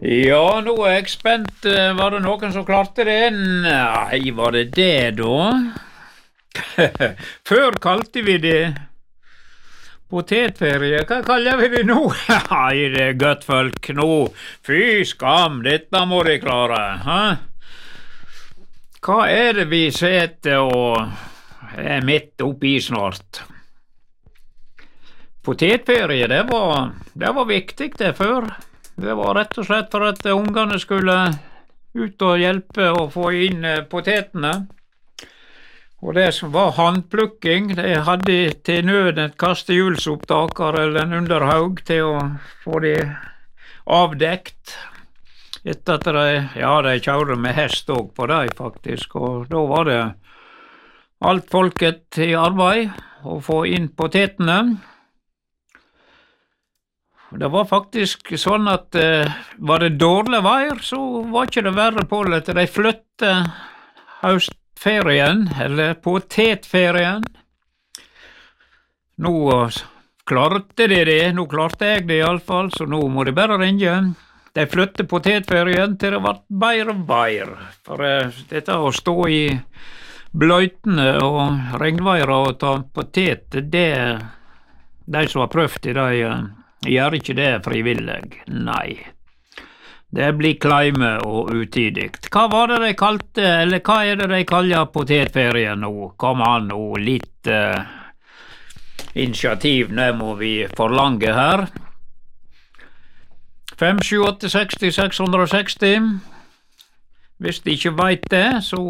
Ja, nå er jeg spent. Var det noen som klarte det? Nei, var det det da? Før kalte vi det potetferie. Hva kaller vi det nå? Nei, det er godt folk nå. Fy skam, dette må de klare. Hæ? Hva er det vi sitter og er midt oppi snart? Potetferie, det var viktig det før. Det var rett og slett for at ungene skulle ut og hjelpe å få inn potetene. Og det som var handplukking, de hadde til nød et kastehjulsopptaker eller en underhaug til å få de avdekt. Etter at de kjørte med hest også på dem faktisk, og da var det alt folket i arbeid å få inn potetene. Det var faktisk sånn at var det dårlig vær, så var ikke det verre på det. De flyttet høstferien, eller potetferien. Nå klarte de det, nå klarte jeg det i alle fall, så nå må de bare ringe. De flyttet potetferien til det ble bedre vær. For dette å stå i bløytene og regnveier og ta potet, de som har prøvd det, gjør ikke det frivillig, nei. Det blir kleime og utidig. Hva var det de kalte, eller hva er det de kaller potetferien nå? Kom an nå, litt initiativ, det må vi forlange her. 5, 7, 8, 60, 660. Hvis de ikke vet det, så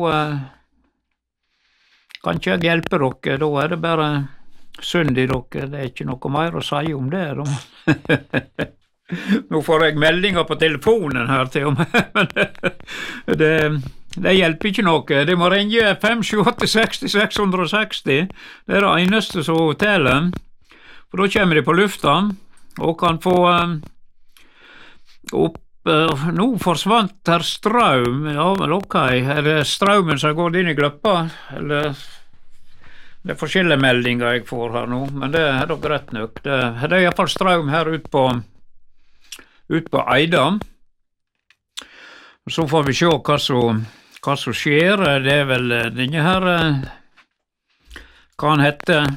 kan ikke jeg hjelpe dere, da er det bare synd i dere, det er ikke noe mer å si om det. Nå får jeg meldinger på telefonen her til om, men det hjelper ikke noe. De må ringe 5, 7, 8, 60, 660. Det er det eneste som teller. For da kommer de på lufta og kan få opp. Nå forsvant her strøm. Ja, vel ok. Er det strømmen som går inn i gløppa? Eller det er forskjellige meldinger jeg får her nå, men det er da greit nok. Det er i hvert fall strøm her ut på Eida. Så får vi se hva som skjer. Det er vel denne her, hva han heter,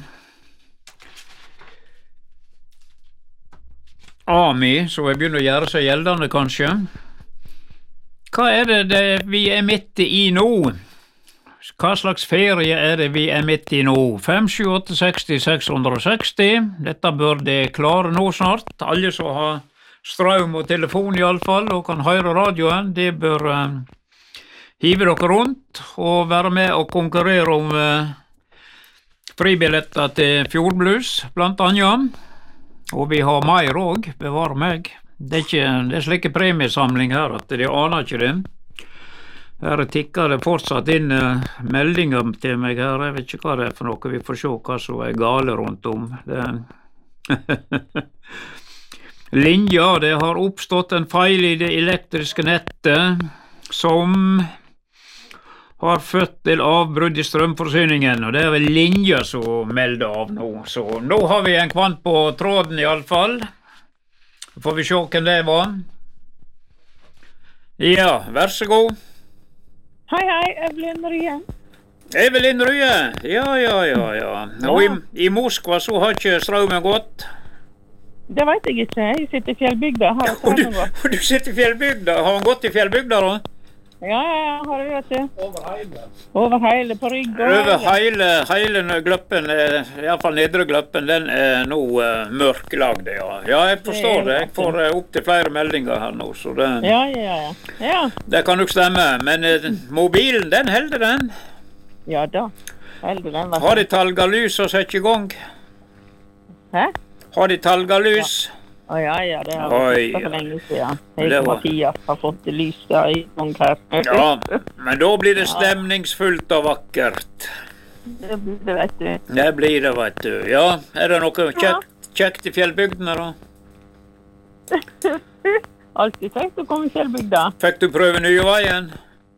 AMI, så jeg begynner å gjøre seg gjeldende kanskje. Hva er det vi er midt i nå? Hva slags ferie er det vi er midt i nå? 5, 7, 8, 60, 660. Dette bør de klare nå snart. Alle som har strøm og telefon i alle fall, og kan høre radioen, de bør hive dere rundt og være med og konkurrere om fribilletter til Fjordblues, blant annet. Og vi har mer også, bevare meg. Det er slike premiesamling her at de aner ikke det. Her tikker det fortsatt inn meldinger til meg her, jeg vet ikke hva det er for noe, vi får se hva som er gale rundt om. Linja, det har oppstått en feil i det elektriske nettet, som har ført til avbrudd i strømforsyningen, og det er vel linja som melder av nå. Så nå har vi en kvant på tråden i alle fall. Får vi se hvem det var. Ja, vær så god. Hei, Evelyn Rye. Evelyn Rye, ja. Og i Moskva så har ikke strømmen gått? Det vet jeg ikke, jeg sitter i fjellbygda. Og du sitter i fjellbygda, har han gått i fjellbygda da? Ja, har jeg vet det. Over hele på rygg. Over hele gløppen, i hvert fall nedre gløppen, den er nå mørklagd, ja. Ja, jeg forstår det, jeg får opp til flere meldinger her nå, så det... Ja. Det kan nok stemme, men mobilen, den helder den. Ja da, helder den. Har de talgalys å sette i gang? Hæ? Har de talgalys? Ja, det har vi for lenge siden. Jeg og Mathias har fått lys der i gang her. Ja, men da blir det stemningsfullt og vakkert. Det blir det, vet du. Det blir det, vet du. Ja, er det noe kjekt i fjellbygdene da? Alltid kjekt å komme i fjellbygda. Fikk du prøve nye veien?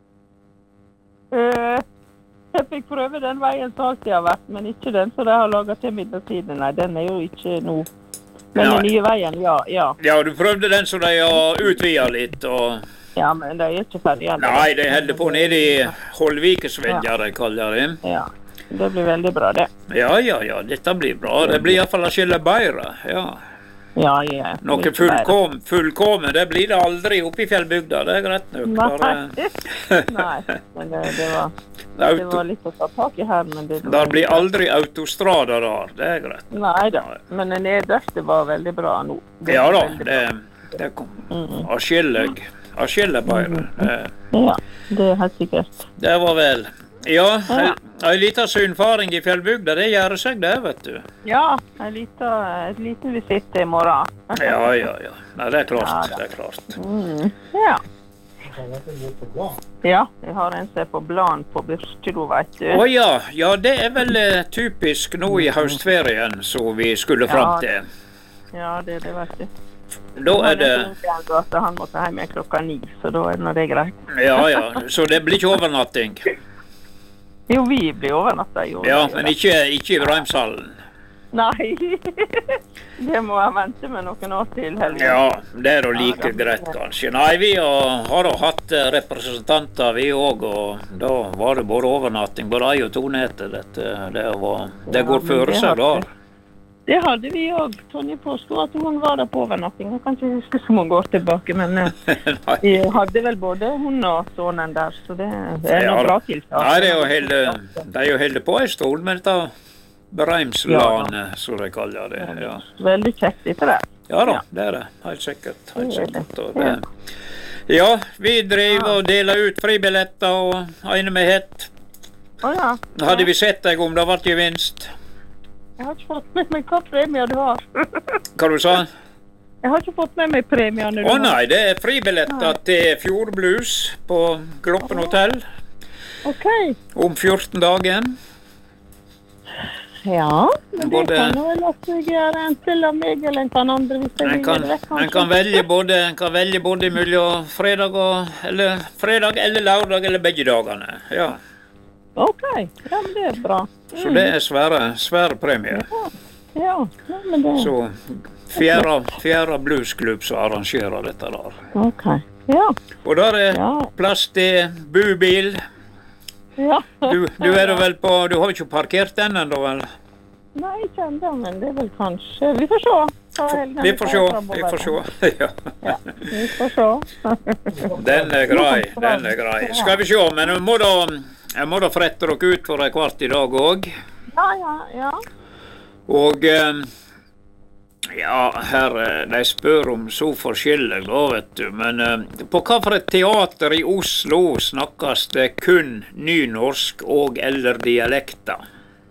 Jeg fikk prøve den veien som alltid har vært, men ikke den som de har laget til midlertiden. Nei, den er jo ikke noe Men den nye veien, ja. Ja, du prøvde den så de har utvidet litt, og... Ja, men det er ikke ferdig. Nei, de holder på nede i Holvikesvedja, de kaller det. Ja, det blir veldig bra, det. Ja, dette blir bra. Det blir i hvert fall skille bedre, ja. Ja. Noe fullkommen, det blir det aldri oppe i fjellbygda, det er greit nok. Nei, men det var litt å ta tak i her, men det... Det blir aldri autostrada der, det er greit. Nei da, men den nedrøfte var veldig bra nå. Ja da, det kom skille bedre. Ja, det er helt sikkert. Det var vel... Ja, en liten synfaring i fjellbygda, det gjør seg det, vet du. Ja, en liten visitt i morgen. Ja. Nei, det er klart, det er klart. Ja. Ja, jeg har en som er på blan på Byrkjelo, vet du. Ja, det er vel typisk nå i høstferien, så vi skulle frem til. Ja, det vet du. Da er det... Han måtte hjem klokka 9, så da er det greit. Ja, så det blir ikke overnatting. Jo, vi blir overnatta i år. Ja, men ikke i Breimshallen. Nei, det må jeg vente med noen år til helgen. Ja, det er jo like greit kanskje. Nei, vi har hatt representanter vi også, og da var det både overnatting, både ei og to netter. Det går for seg da. Det hadde vi også. Tonje påstod at hun var der på overnatting. Jeg kan ikke huske som hun går tilbake, men vi hadde vel både hun og sonen der, så det er noe bra tiltak. Nei, det er jo heldig på en stol, men det er Breimslanet, som de kaller det. Ja. Veldig kjekt etter det. Ja da, det er det. Helt sikkert. Ja, vi driver og deler ut fribilletter og ene med hett. Hadde vi sett deg om det var gevinst? Jeg har ikke fått med meg hva premier du har. Hva du sa? Jeg har ikke fått med meg premiene du har. Nei, det er fribilletter til Fjordblues på Gloppen Hotel. Ok. Om 14 dagen. Ja, men det kan jo vel også gjøre en til av meg eller en til andre hvis jeg vil det vekk. En kan velge både mellom fredag eller lørdag eller begge dagene, ja. Ok, ja, men det er bra. Så det er svære premier. Ja, men det... Så fjerde bluesklubb som arrangerer dette der. Ok, ja. Og der er plass til bubil. Ja. Du er vel på, du har ikke parkert den ennå, vel? Nei, ikke ennå, men det er vel kanskje, vi får se. Vi får se, ja. Vi får se. Den er grei. Skal vi se, men jeg må da frette dere ut for en kvart i dag også. Ja. Og her, de spør om så forskjellig da, vet du, men på hva for et teater i Oslo snakkes det kun nynorsk og eller dialekter?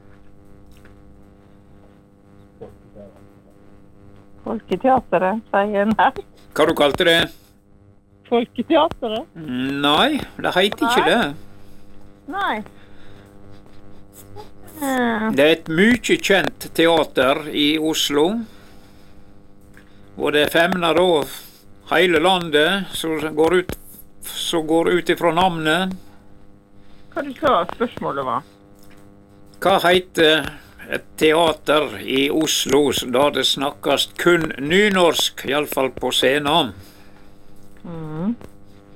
Folketeateret, sier en her. Hva du kalte det? Folketeateret? Nei, det heter ikke det. Nei. Det er et mye kjent teater i Oslo, og det femner da hele landet som går ut ifra navnet. Hva du sa spørsmålet var? Hva heter et teater i Oslo da det snakkes kun nynorsk, i alle fall på scenen?